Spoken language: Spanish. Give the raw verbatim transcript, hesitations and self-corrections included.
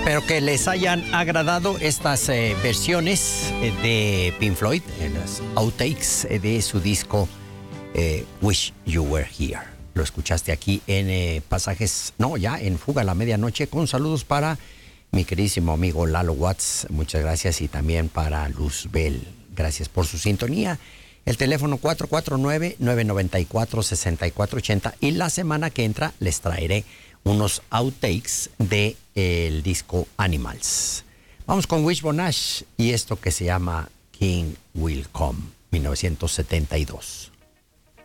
Espero que les hayan agradado estas eh, versiones eh, de Pink Floyd, en las outtakes eh, de su disco eh, Wish You Were Here. Lo escuchaste aquí en eh, Pasajes, no, ya en Fuga a la Medianoche, con saludos para mi queridísimo amigo Lalo Watts, muchas gracias, y también para Luzbel, gracias por su sintonía. El teléfono cuatro cuatro nueve, nueve nueve cuatro, seis cuatro ocho cero, y la semana que entra les traeré unos outtakes de el disco Animals. Vamos con Wishbone Ash y esto que se llama King Will Come, mil novecientos setenta y dos.